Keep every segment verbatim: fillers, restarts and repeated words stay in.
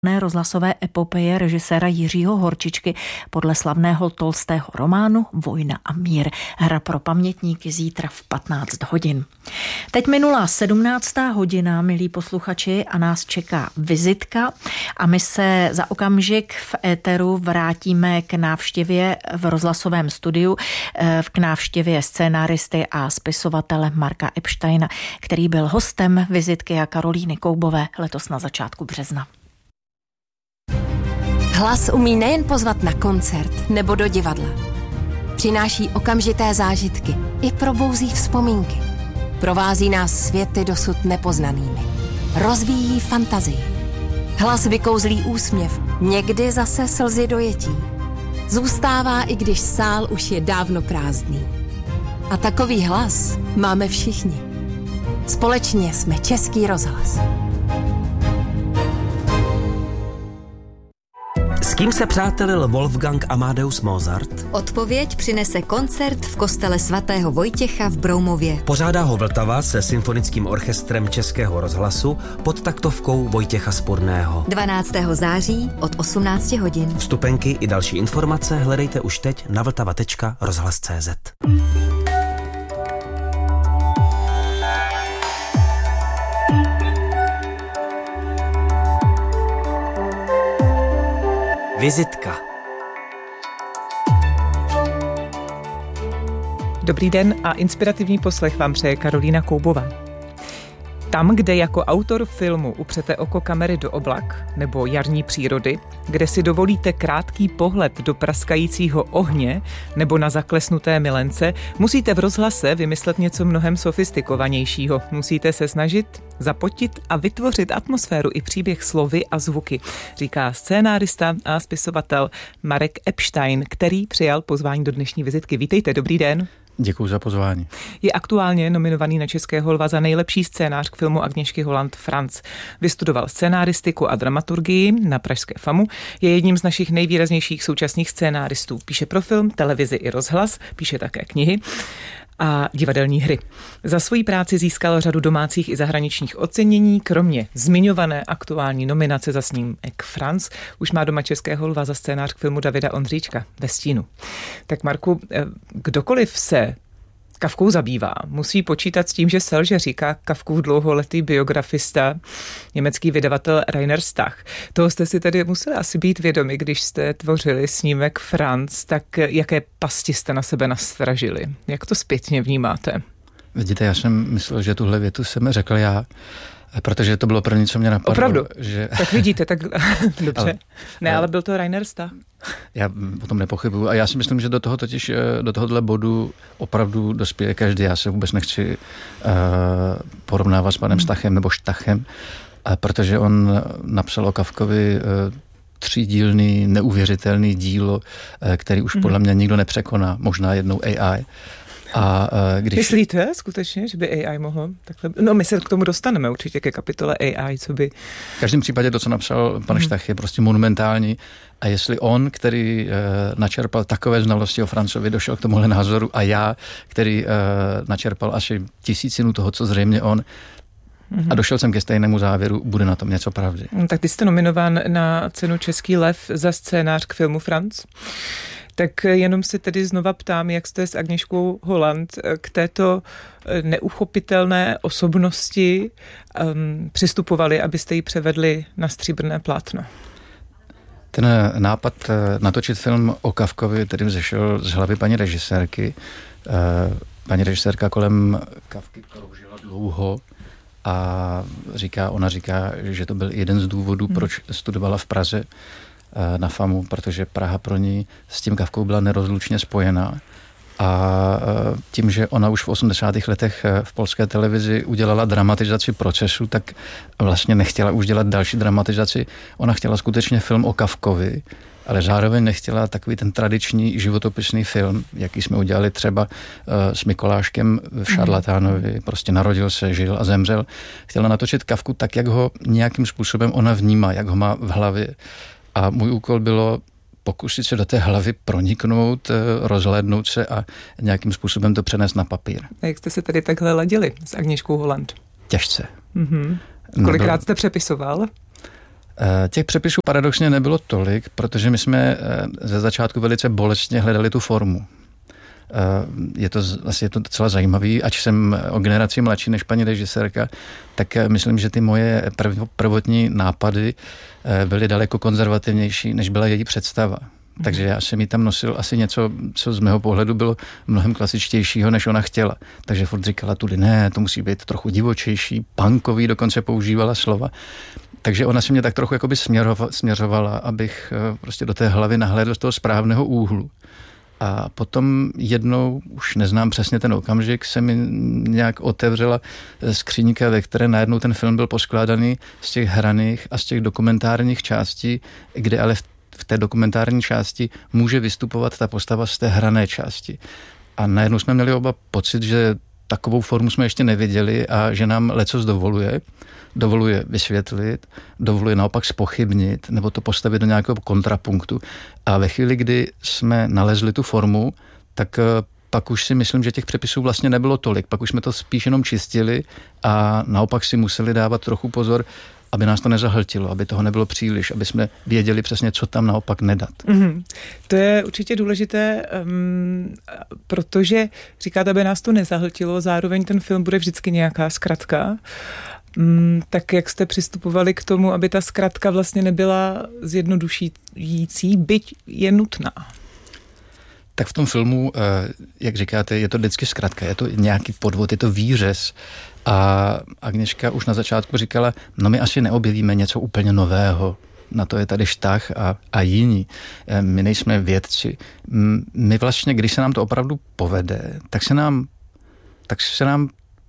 rozhlasové epopeje režiséra Jiřího Horčičky podle slavného Tolstého románu Vojna a mír. Hra pro pamětníky zítra v patnáct hodin. Teď minula sedmnáctá hodina, milí posluchači, a nás čeká vizitka a my se za okamžik v éteru vrátíme k návštěvě v rozhlasovém studiu, k návštěvě scénáristy a spisovatele Marka Epsteina, který byl hostem vizitky a Karolíny Koubové letos na začátku března. Hlas umí nejen pozvat na koncert nebo do divadla. Přináší okamžité zážitky i probouzí vzpomínky. Provází nás světy dosud nepoznanými. Rozvíjí fantazii. Hlas vykouzlí úsměv, někdy zase slzy dojetí. Zůstává, i když sál už je dávno prázdný. A takový hlas máme všichni. Společně jsme Český rozhlas. S kým se přátelil Wolfgang Amadeus Mozart? Odpověď přinese koncert v kostele svatého Vojtěcha v Broumově. Pořádá ho Vltava se symfonickým orchestrem Českého rozhlasu pod taktovkou Vojtěcha Spurného. dvanáctého září od osmnáct hodin. Vstupenky i další informace hledejte už teď na vltava tečka rozhlas tečka cé zet. Vizitka. Dobrý den a inspirativní poslech vám přeje Karolína Koubová. Tam, kde jako autor filmu upřete oko kamery do oblak nebo jarní přírody, kde si dovolíte krátký pohled do praskajícího ohně nebo na zaklesnuté milence, musíte v rozhlase vymyslet něco mnohem sofistikovanějšího. Musíte se snažit zapotit a vytvořit atmosféru i příběh slovy a zvuky, říká scénárista a spisovatel Marek Epstein, který přijal pozvání do dnešní vizitky. Vítejte, dobrý den. Děkuji za pozvání. Je aktuálně nominovaný na Českého lva za nejlepší scénář k filmu Agněšky Holland Franz. Vystudoval scénáristiku a dramaturgii na pražské FAMu. Je jedním z našich nejvýraznějších současných scénáristů. Píše pro film, televizi i rozhlas, píše také knihy a divadelní hry. Za svoji práci získal řadu domácích i zahraničních ocenění, kromě zmiňované aktuální nominace za snímek Franz, už má doma Českého lva za scénář k filmu Davida Ondříčka Ve stínu. Tak Marku, kdokoliv se Kafkou zabývá, musí počítat s tím, že selže, říká Kafkův dlouholetý biografista, německý vydavatel Rainer Stach. Toho jste si tedy museli asi být vědomi, když jste tvořili snímek Franz, tak jaké pasti jste na sebe nastražili? Jak to zpětně vnímáte? Vidíte, já jsem myslel, že tuhle větu jsem řekl já, protože to bylo první, co mě napadlo. Opravdu? Že... Tak vidíte, tak dobře. Ale, ne, ale byl to Rainer Stach. Já o tom nepochybuju a já si myslím, že do toho totiž, do tohohle bodu opravdu dospěje každý. Já se vůbec nechci uh, porovnávat s panem hmm. Stachem nebo Štachem, uh, protože on napsal o Kafkovi uh, třídílný, neuvěřitelný dílo, uh, který už hmm. podle mě nikdo nepřekoná, možná jednou A I. A, uh, když... Myslíte skutečně, že by A I mohlo takhle... No my se k tomu dostaneme určitě ke kapitole A I, co by... V každém případě to, co napsal pan hmm. Štach, je prostě monumentální. A jestli on, který uh, načerpal takové znalosti o Francovi, došel k tomuhle názoru a já, který uh, načerpal asi tisícinu toho, co zřejmě on, mm-hmm. a došel jsem ke stejnému závěru, bude na tom něco pravdy. Tak ty jste nominován na cenu Český lev za scénář k filmu Franz. Tak jenom se tedy znova ptám, jak jste s Agněškou Holland k této neuchopitelné osobnosti um, přistupovali, abyste ji převedli na stříbrné plátno? Ten nápad natočit film o Kafkovi tedy vzešel z hlavy paní režisérky. Paní režisérka kolem Kafky kroužila dlouho a říká, ona říká, že to byl jeden z důvodů, hmm. proč studovala v Praze na FAMu, protože Praha pro ní s tím Kafkou byla nerozlučně spojená. A tím, že ona už v osmdesátých letech v polské televizi udělala dramatizaci procesu, tak vlastně nechtěla už dělat další dramatizaci. Ona chtěla skutečně film o Kafkovi, ale zároveň nechtěla takový ten tradiční životopisný film, jaký jsme udělali třeba s Mikoláškem v Šarlatánovi. Prostě narodil se, žil a zemřel. Chtěla natočit Kafku tak, jak ho nějakým způsobem ona vnímá, jak ho má v hlavě. A můj úkol bylo pokusit se do té hlavy proniknout, rozhlédnout se a nějakým způsobem to přenést na papír. A jak jste se tedy takhle ladili s Agněškou Holland? Těžce. Mm-hmm. Kolikrát jste přepisoval? Těch přepisů paradoxně nebylo tolik, protože my jsme ze začátku velice bolestně hledali tu formu. Je to, asi je to docela zajímavý, ač jsem o generaci mladší než paní režisérka, tak myslím, že ty moje prvotní nápady byly daleko konzervativnější, než byla její představa. Takže já jsem jí tam nosil asi něco, co z mého pohledu bylo mnohem klasičtějšího, než ona chtěla. Takže furt říkala tudy, ne, to musí být trochu divočejší, punkový, dokonce používala slova. Takže ona se mě tak trochu jakoby směřovala, abych prostě do té hlavy nahlédl z toho správného úhlu. A potom jednou, už neznám přesně ten okamžik, se mi nějak otevřela skříňka, ve které najednou ten film byl poskládaný z těch hraných a z těch dokumentárních částí, kde ale v v té dokumentární části může vystupovat ta postava z té hrané části. A najednou jsme měli oba pocit, že takovou formu jsme ještě neviděli a že nám lecos dovoluje. Dovoluje vysvětlit, dovoluje naopak zpochybnit nebo to postavit do nějakého kontrapunktu. A ve chvíli, kdy jsme nalezli tu formu, tak pak už si myslím, že těch přepisů vlastně nebylo tolik. Pak už jsme to spíš jenom čistili a naopak si museli dávat trochu pozor, aby nás to nezahltilo, aby toho nebylo příliš, aby jsme věděli přesně, co tam naopak nedat. Mm-hmm. To je určitě důležité, um, protože říkáte, aby nás to nezahltilo, zároveň ten film bude vždycky nějaká zkratka. Um, tak jak jste přistupovali k tomu, aby ta zkratka vlastně nebyla zjednodušující, byť je nutná? Tak v tom filmu, jak říkáte, je to vždycky zkratka, je to nějaký podvod, je to výřez. A Agněška už na začátku říkala, no my asi neobjevíme něco úplně nového, na to je tady Štach a, a jiní. My nejsme vědci. My vlastně, když se nám to opravdu povede, tak se nám, tak se nám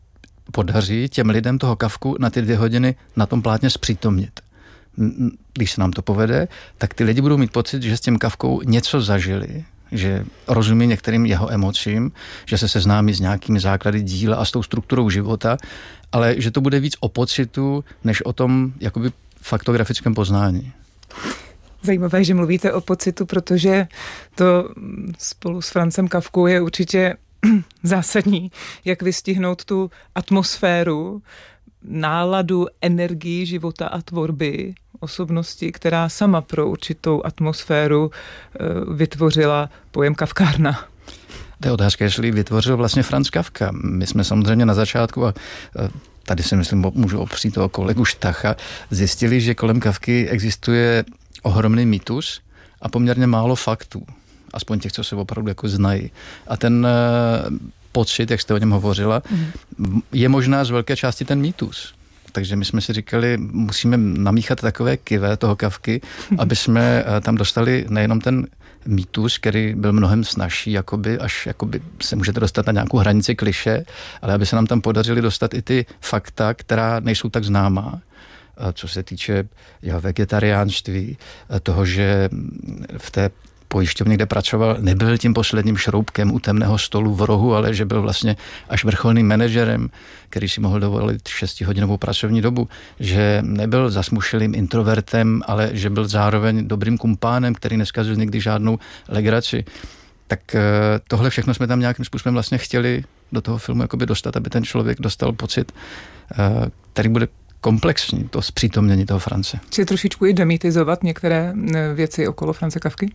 podaří těm lidem toho Kafku na ty dvě hodiny na tom plátně zpřítomnit. Když se nám to povede, tak ty lidi budou mít pocit, že s tím Kafkou něco zažili, že rozumí některým jeho emocím, že se seznámí s nějakými základy díla a s tou strukturou života, ale že to bude víc o pocitu, než o tom jakoby faktografickém poznání. Zajímavé, že mluvíte o pocitu, protože to spolu s Francem Kafkou je určitě zásadní, jak vystihnout tu atmosféru, náladu, energii života a tvorby osobnosti, která sama pro určitou atmosféru vytvořila pojem kafkárna. To je otázka, jestli vytvořil vlastně Franz Kafka. My jsme samozřejmě na začátku, a tady si myslím, můžu opřít toho kolegu Štacha, zjistili, že kolem Kafky existuje ohromný mýtus a poměrně málo faktů. Aspoň těch, co se opravdu jako znají. A ten pocit, jak jste o něm hovořila, mm. je možná z velké části ten mýtus. Takže my jsme si říkali, musíme namíchat takové kivé toho Kafky, aby jsme tam dostali nejenom ten mýtus, který byl mnohem snazší, jakoby, až jakoby se můžete dostat na nějakou hranici kliše, ale aby se nám tam podařili dostat i ty fakta, která nejsou tak známá. Co se týče jeho vegetariánství, toho, že v té pojišťovně, kde pracoval, nebyl tím posledním šroubkem u temného stolu v rohu, ale že byl vlastně až vrcholným manažerem, který si mohl dovolit šestihodinovou pracovní dobu, že nebyl zasmušilým introvertem, ale že byl zároveň dobrým kumpánem, který neskazil nikdy žádnou legraci. Tak tohle všechno jsme tam nějakým způsobem vlastně chtěli do toho filmu jakoby dostat, aby ten člověk dostal pocit, který bude komplexní, to zpřítomnění toho France. Či trošičku i demitizovat některé věci okolo France Kafky?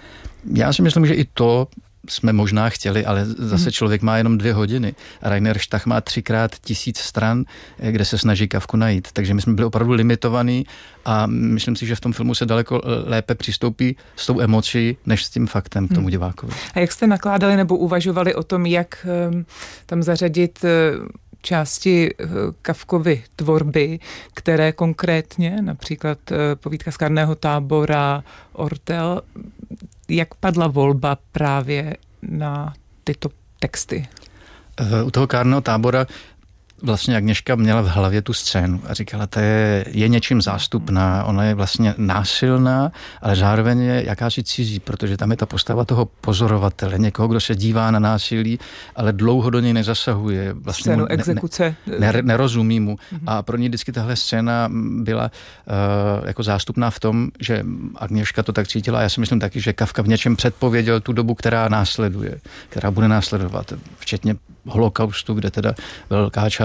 Já si myslím, že i to jsme možná chtěli, ale zase člověk má jenom dvě hodiny. Rainer Štach má třikrát tisíc stran, kde se snaží Kafku najít. Takže my jsme byli opravdu limitovaní a myslím si, že v tom filmu se daleko lépe přistoupí s tou emocí, než s tím faktem k tomu divákovi. A jak jste nakládali nebo uvažovali o tom, jak tam zařadit části Kafkovy tvorby, které konkrétně, například povídka z Kárného tábora, Ortel, jak padla volba právě na tyto texty? U toho Kárného tábora vlastně Agněška měla v hlavě tu scénu a říkala, to je, je něčím zástupná, ona je vlastně násilná, ale zároveň je jakási cizí, protože tam je ta postava toho pozorovatele, někoho, kdo se dívá na násilí, ale dlouho do něj nezasahuje. Vlastně scénu exekuce. Ne, ne, nerozumí mu. Mm-hmm. A pro ní vždycky tahle scéna byla uh, jako zástupná v tom, že Agněška to tak cítila a já si myslím taky, že Kafka v něčem předpověděl tu dobu, která následuje, která bude následovat, včetně holokaustu, kde teda velká část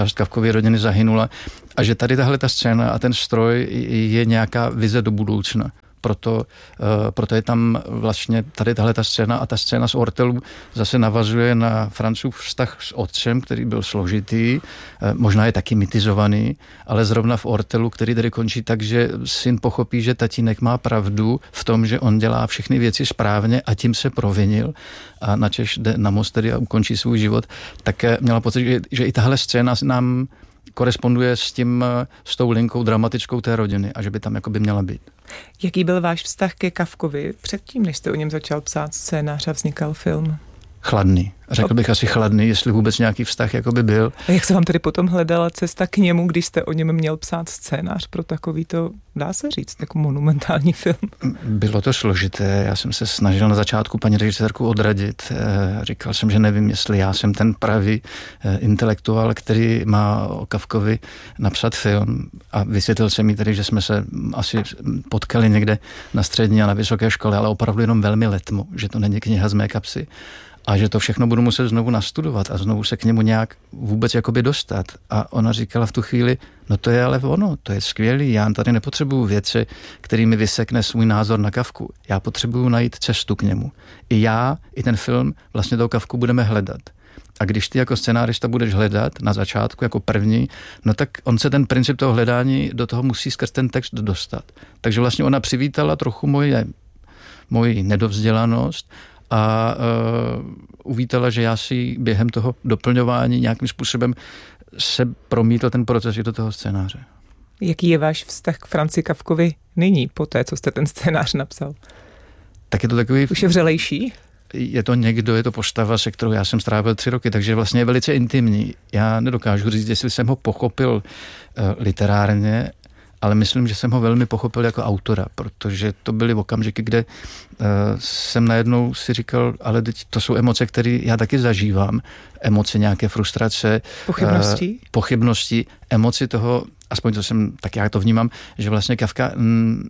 část Kafkovy rodiny zahynula a že tady tahle ta scéna a ten stroj je nějaká vize do budoucna. Proto, uh, proto je tam vlastně tady tahle ta scéna a ta scéna z Ortelu zase navazuje na Francův vztah s otcem, který byl složitý, uh, možná je taky mitizovaný, ale zrovna v Ortelu, který tady končí tak, že syn pochopí, že tatínek má pravdu v tom, že on dělá všechny věci správně a tím se provinil a načež jde na most tedy a ukončí svůj život, tak měla pocit, že, že i tahle scéna nám koresponduje s tím, s tou linkou dramatickou té rodiny a že by tam jako by měla být. Jaký byl váš vztah ke Kafkovi předtím, než jste o něm začal psát scénář a vznikal film? Chladný. Řekl bych asi chladný, jestli vůbec nějaký vztah jako by byl. A jak se vám tedy potom hledala cesta k němu, když jste o něm měl psát scénář pro takovýto, dá se říct, jako monumentální film? Bylo to složité. Já jsem se snažil na začátku paní režisérku odradit. Říkal jsem, že nevím, jestli já jsem ten pravý intelektuál, který má o Kafkovi napsat film. A vysvětlil jsem jí tedy, že jsme se asi potkali někde na střední a na vysoké škole, ale opravdu jenom velmi letmo, že to není kniha z mé kapsy. A že to všechno budu muset znovu nastudovat a znovu se k němu nějak vůbec jakoby dostat. A ona říkala v tu chvíli, no to je ale ono, to je skvělý, já tady nepotřebuju věci, kterými vysekne svůj názor na Kafku. Já potřebuju najít cestu k němu. I já, i ten film vlastně toho Kafku budeme hledat. A když ty jako scenárista budeš hledat na začátku jako první, no tak on se ten princip toho hledání do toho musí skrz ten text dostat. Takže vlastně ona přivítala trochu moje, moji nedovzdělanost a uh, uvítala, že já si během toho doplňování nějakým způsobem se promítl ten proces i do toho scénáře. Jaký je váš vztah k Franci Kafkovi nyní, po té, co jste ten scénář napsal? Tak je to takový... Už je vřelejší? Je to někdo, je to postava, se kterou já jsem strávil tři roky, takže vlastně je velice intimní. Já nedokážu říct, jestli jsem ho pochopil uh, literárně, ale myslím, že jsem ho velmi pochopil jako autora, protože to byly okamžiky, kde uh, jsem najednou si říkal, ale teď to jsou emoce, které já taky zažívám. Emoce nějaké frustrace. Pochybnosti? Uh, pochybnosti, emoci toho, aspoň to jsem, tak já to vnímám, že vlastně Kafka... Mm,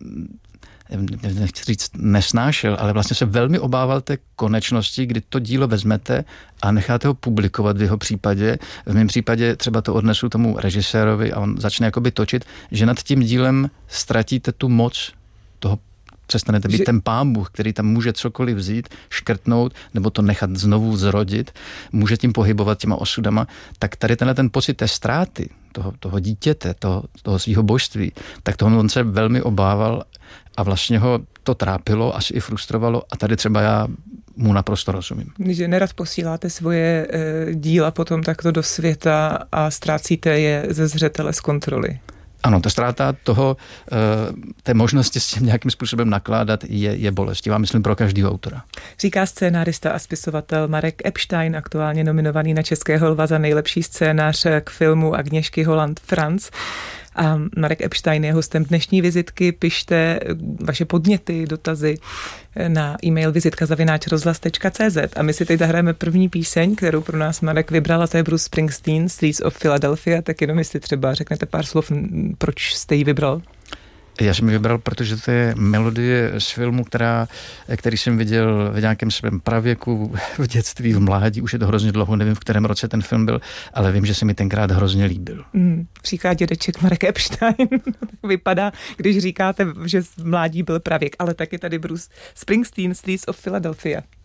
nechci říct nesnášel, ale vlastně se velmi obával té konečnosti, kdy to dílo vezmete a necháte ho publikovat v jeho případě. V mém případě třeba to odnesu tomu režisérovi a on začne jakoby točit, že nad tím dílem ztratíte tu moc toho, přestanete být že... ten pán Bůh, který tam může cokoliv vzít, škrtnout nebo to nechat znovu zrodit, může tím pohybovat těma osudama, tak tady tenhle ten pocit té ztráty toho, toho dítěte, toho, toho svého božství, tak toho on se velmi obával a vlastně ho to trápilo, asi i frustrovalo a tady třeba já mu naprosto rozumím. Že nerad posíláte svoje e, díla potom takto do světa a ztrácíte je ze zřetele, z kontroly. Ano, ta ztráta toho, e, té možnosti s tím nějakým způsobem nakládat je, je bolestivá, myslím, pro každého autora. Říká scénárista a spisovatel Marek Epstein, aktuálně nominovaný na Českého lva za nejlepší scénář k filmu Agněšky Holland-Franz. A Marek Epstein je hostem dnešní vizitky. Pište vaše podněty, dotazy na e-mail vizitka zavináč rozhlas tečka cé zet. A my si teď zahrajeme první píseň, kterou pro nás Marek vybral, a to je Bruce Springsteen, Streets of Philadelphia. Tak jenom jestli třeba řeknete pár slov, proč jste ji vybral? Já jsem ji vybral, protože to je melodie z filmu, která, který jsem viděl v nějakém svém pravěku, v dětství, v mládí. Už je to hrozně dlouho, nevím, v kterém roce ten film byl, ale vím, že se mi tenkrát hrozně líbil. Mm, říká dědeček Marek Epstein. Vypadá, když říkáte, že v mládí byl pravěk, ale taky tady Bruce Springsteen, Streets of Philadelphia.